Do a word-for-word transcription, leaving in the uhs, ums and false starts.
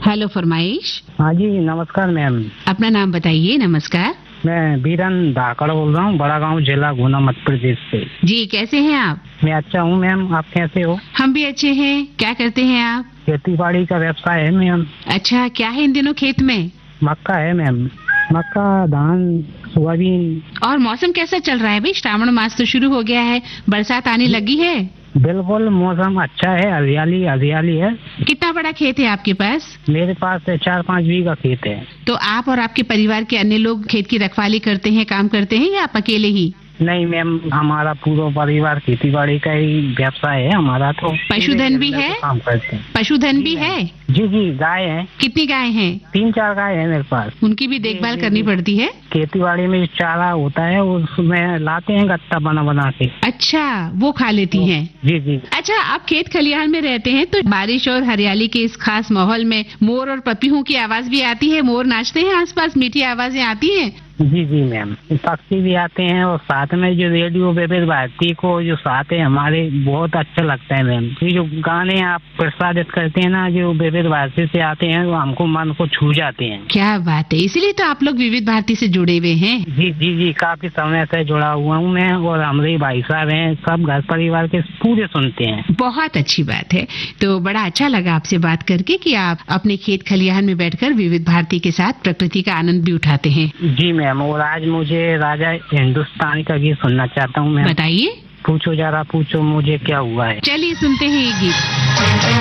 Hello फरमाइश। हाँ जी नमस्कार मैम। अपना नाम बताइए। नमस्कार। मैं बीरन धाकड़ बोल रहा हूँ, बड़ा गांव जिला गुना मध्य प्रदेश से। जी कैसे हैं आप? मैं अच्छा हूँ मैम, आप कैसे हो? हम भी अच्छे हैं। क्या करते हैं आप? खेती बाड़ी का व्यवसाय है मैम। अच्छा, क्या है इन दिनों खेत में? मक्का है मैम, मक्का धान सोयाबीन। और मौसम कैसा चल रहा है भाई? श्रावण मास तो शुरू हो गया है, बरसात आने लगी है। बिल्कुल मौसम अच्छा है, हरियाली हरियाली है। कितना बड़ा खेत है आपके पास? मेरे पास चार पाँच बीघा खेत है। तो आप और आपके परिवार के अन्य लोग खेत की रखवाली करते हैं, काम करते हैं, या आप अकेले ही? नहीं मैम, हमारा पूरा परिवार खेती बाड़ी का ही व्यवसाय है हमारा। तो पशुधन भी है? काम करते हैं। पशुधन भी है? जी जी गाय है। कितनी गाय हैं? तीन चार गाय है मेरे पास। उनकी भी देखभाल करनी पड़ती है? खेती बाड़ी में जो चारा होता है उसमें लाते हैं गत्ता बना बना के। अच्छा, वो खा लेती हैं? जी जी। अच्छा, आप खेत खलिहान में रहते हैं तो बारिश और हरियाली के इस खास माहौल में मोर और पपीहों की आवाज भी आती है? मोर नाचते हैं आसपास, मीठी आवाजें आती हैं? जी जी मैम, पक्षी भी आते हैं और साथ में जो रेडियो विविध भारती को जो साथ है हमारे, बहुत अच्छा लगता है मैम। ये जो गाने आप प्रसारित करते हैं ना, जो विविध भारती से आते हैं, वो हमको मन को छू जाते हैं। क्या बात है, इसीलिए तो आप लोग विविध भारती से जुड़े हुए हैं। जी जी जी, काफी समय से जुड़ा हुआ हूँ मैं, और हमारे भाई साहब हैं, सब घर परिवार के पूरे सुनते हैं। बहुत अच्छी बात है। तो बड़ा अच्छा लगा आपसे बात करके कि आप अपने खेत खलिहान में बैठकर विविध भारती के साथ प्रकृति का आनंद भी उठाते हैं। जी मैम, और आज मुझे राजा हिंदुस्तान का गीत सुनना चाहता हूँ मैम। बताइए। पूछो जरा पूछो मुझे क्या हुआ है। चलिए सुनते हैं ये गीत।